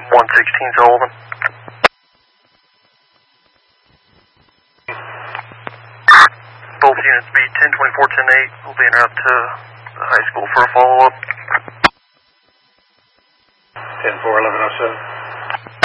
116 Sullivan. Both units be 10-24-10-8. We'll be en route to the high school for a follow-up. 10-4-11-07.